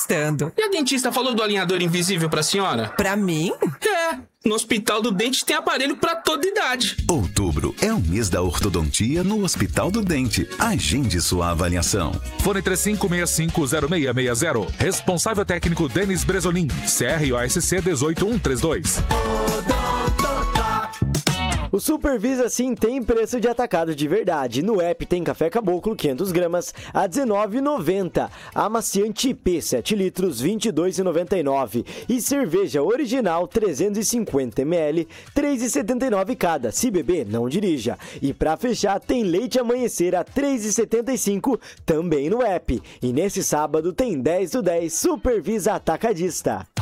gostando. E a dentista falou do alinhador invisível pra senhora? Pra mim? No Hospital do Dente tem aparelho pra toda idade. Outubro é o mês da ortodontia no Hospital do Dente. Agende sua avaliação. Fone 35650660. Responsável técnico Denis Bresolim. CROSC 18132. O Supervisa Sim tem preço de atacado de verdade. No app tem café caboclo 500 gramas a R$19,90. Amaciante IP 7 litros 22,99. E cerveja original 350 ml 3,79 cada. Se beber, não dirija. E pra fechar tem leite amanhecer a 3,75 também no app. E nesse sábado tem 10 do 10 Supervisa Atacadista.